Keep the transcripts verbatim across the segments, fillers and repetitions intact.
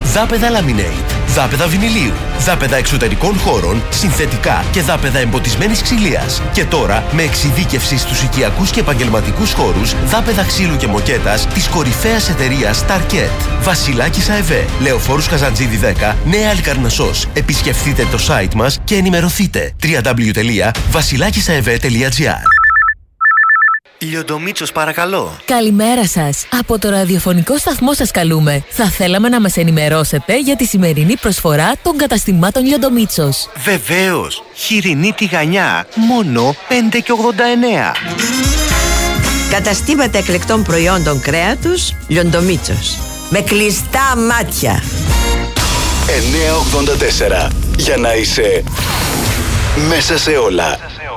Δάπεδα Laminate, δάπεδα βινιλίου, δάπεδα εξωτερικών χώρων, συνθετικά και δάπεδα εμποτισμένης ξυλίας. Και τώρα με εξειδίκευση στους οικιακούς και επαγγελματικούς χώρους, δάπεδα ξύλου και μοκέτας της κορυφαίας εταιρείας Target. Βασιλάκης ΑΕΒ, Λεωφόρους Καζαντζίδη δέκα, Νέα Αλικαρνασσός. Επισκεφτείτε το site μας και ενημερωθείτε. double-u double-u double-u τελεία βασιλάκης αεβ τελεία τζι άρ. Λιοντομίτσος, παρακαλώ. Καλημέρα σας. Από το ραδιοφωνικό σταθμό σας καλούμε. Θα θέλαμε να μας ενημερώσετε για τη σημερινή προσφορά των καταστημάτων Λιοντομίτσος. Βεβαίως. Χοιρινή τηγανιά. Μόνο πέντε και ογδόντα εννέα. Καταστήματα εκλεκτών προϊόντων κρέατος Λιοντομίτσος. Με κλειστά μάτια. εννιακόσια ογδόντα τέσσερα. Για να είσαι μέσα σε όλα.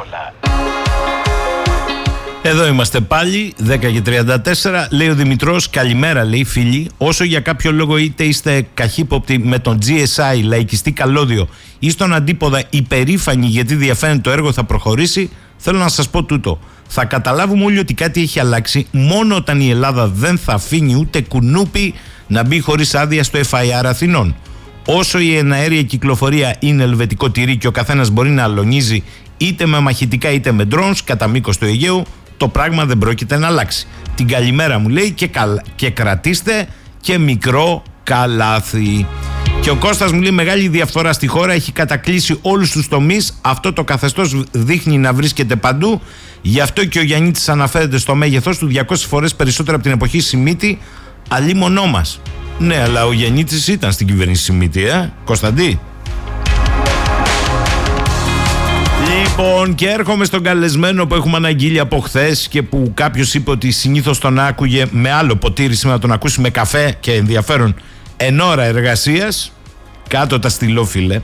Εδώ είμαστε πάλι, δέκα και τριάντα τέσσερα. Λέει ο Δημητρός, καλημέρα, λέει φίλοι. Όσο για κάποιο λόγο είτε είστε καχύποπτοι με τον τζι ες άι, λαϊκιστή καλώδιο, ή στον αντίποδα υπερήφανοι γιατί διαφαίνεται το έργο θα προχωρήσει, θέλω να σας πω τούτο. Θα καταλάβουμε όλοι ότι κάτι έχει αλλάξει μόνο όταν η Ελλάδα δεν θα αφήνει ούτε κουνούπι να μπει χωρίς άδεια στο εφ άι αρ Αθηνών. Όσο η εναέρια κυκλοφορία είναι ελβετικό τυρί και ο καθένας μπορεί να αλωνίζει είτε με μαχητικά είτε με drones κατά μήκος του Αιγαίου, το πράγμα δεν πρόκειται να αλλάξει. Την καλημέρα μου λέει και, καλ... και κρατήστε και μικρό καλάθι. Και ο Κώστας μου λέει μεγάλη διαφθορά στη χώρα, έχει κατακλείσει όλους τους τομείς. Αυτό το καθεστώς δείχνει να βρίσκεται παντού. Γι' αυτό και ο Γιαννίτης αναφέρεται στο μέγεθός του διακόσιες φορές περισσότερο από την εποχή Σιμίτη. Αλίμονό μας. Ναι, αλλά ο Γιαννίτης ήταν στην κυβέρνηση Σιμίτη, ε, Κωνσταντή. Λοιπόν, και έρχομαι στον καλεσμένο που έχουμε αναγγείλει από χθες και που κάποιος είπε ότι συνήθως τον άκουγε με άλλο ποτήρι, σήμερα τον ακούσει με καφέ και ενδιαφέρον εν ώρα εργασίας. Κάτω τα στυλό, φίλε.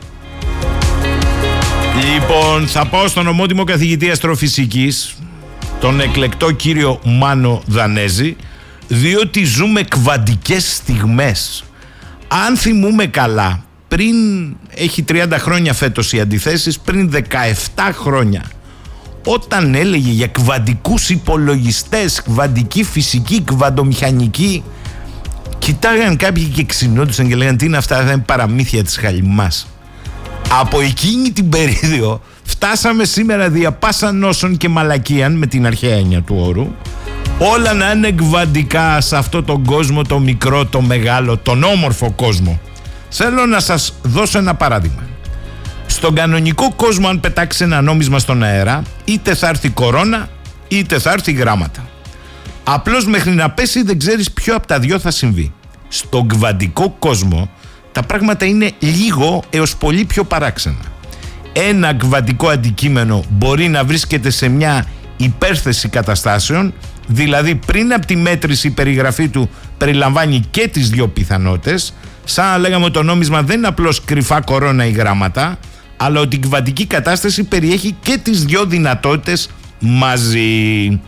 Λοιπόν, θα πάω στον ομότιμο καθηγητή αστροφυσικής, τον εκλεκτό κύριο Μάνο Δανέζη, διότι ζούμε κβαντικές στιγμές. Αν θυμούμε καλά, πριν, έχει τριάντα χρόνια φέτος οι αντιθέσεις, πριν δεκαεπτά χρόνια, όταν έλεγε για κβαντικούς υπολογιστές, κβαντική φυσική, κβαντομηχανική, κοιτάγαν κάποιοι και ξυνόντουσαν και λέγαν τι είναι αυτά, θα είναι παραμύθια της χαλιμάς. Από εκείνη την περίοδο φτάσαμε σήμερα δια πάσα νόσων και μαλακίαν, με την αρχαία έννοια του όρου, όλα να είναι κβαντικά σε αυτό τον κόσμο, το μικρό, το μεγάλο, τον όμορφο κόσμο. Θέλω να σας δώσω ένα παράδειγμα. Στον κανονικό κόσμο, αν πετάξει ένα νόμισμα στον αέρα, είτε θα έρθει κορώνα, είτε θα έρθει γράμματα. Απλώς μέχρι να πέσει δεν ξέρεις ποιο από τα δυο θα συμβεί. Στον κβαντικό κόσμο τα πράγματα είναι λίγο έως πολύ πιο παράξενα. Ένα κβαντικό αντικείμενο μπορεί να βρίσκεται σε μια υπέρθεση καταστάσεων, δηλαδή πριν από τη μέτρηση η περιγραφή του περιλαμβάνει και τις δύο πιθανότητες, σαν να λέγαμε ότι το νόμισμα δεν είναι απλώς κρυφά κορώνα ή γράμματα, αλλά ότι η κβαντική κατάσταση περιέχει και τις δύο δυνατότητες μαζί.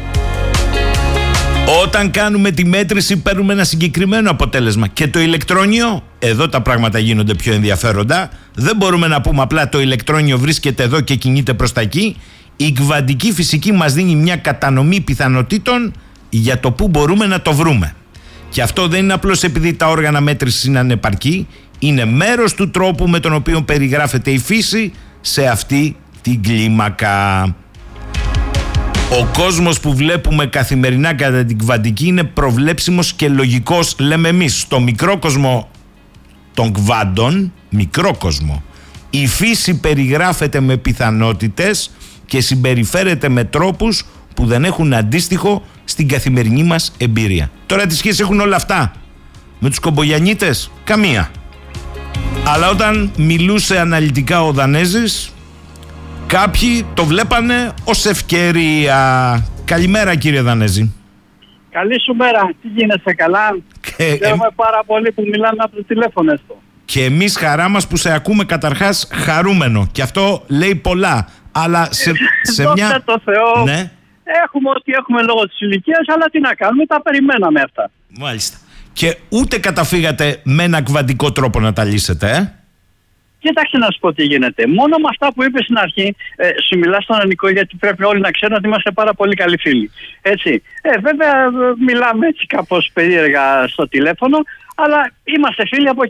Όταν κάνουμε τη μέτρηση παίρνουμε ένα συγκεκριμένο αποτέλεσμα. Και το ηλεκτρόνιο, εδώ τα πράγματα γίνονται πιο ενδιαφέροντα. Δεν μπορούμε να πούμε απλά το ηλεκτρόνιο βρίσκεται εδώ και κινείται προς τα εκεί. Η κβαντική φυσική μας δίνει μια κατανομή πιθανότητων για το που μπορούμε να το βρούμε. Και αυτό δεν είναι απλώς επειδή τα όργανα μέτρησης είναι ανεπαρκή, είναι μέρος του τρόπου με τον οποίο περιγράφεται η φύση σε αυτή την κλίμακα. Ο κόσμος που βλέπουμε καθημερινά κατά την κβαντική είναι προβλέψιμος και λογικός, λέμε εμείς. Στο μικρό κόσμο των κβάντων, μικρό κόσμο, η φύση περιγράφεται με πιθανότητες και συμπεριφέρεται με τρόπους που δεν έχουν αντίστοιχο στην καθημερινή μας εμπειρία. Τώρα τι σχέση έχουν όλα αυτά με τους κομπογιαννίτες? Καμία. Αλλά όταν μιλούσε αναλυτικά ο Δανέζης, κάποιοι το βλέπανε ως ευκαιρία. Καλημέρα κύριε Δανέζη. Καλή σου μέρα. Τι γίνεσαι, καλά? Χαίρομαι ε... πάρα πολύ που μιλάμε από το τηλέφωνο αυτό. Και εμείς χαρά μας που σε ακούμε καταρχάς χαρούμενο. Και αυτό λέει πολλά. Αλλά σε, σε μια... το Θεό. Ναι. Έχουμε ό,τι έχουμε λόγω της ηλικίας, αλλά τι να κάνουμε, τα περιμέναμε αυτά. Μάλιστα. Και ούτε καταφύγατε με ένα κβαντικό τρόπο να τα λύσετε, ε? Κοίταξε να σου πω τι γίνεται. Μόνο με αυτά που είπες στην αρχή, ε, σου μιλάς στον Νικό, γιατί πρέπει όλοι να ξέρουν ότι είμαστε πάρα πολύ καλοί φίλοι. Έτσι. Ε, βέβαια, μιλάμε έτσι κάπως περίεργα στο τηλέφωνο, αλλά είμαστε φίλοι από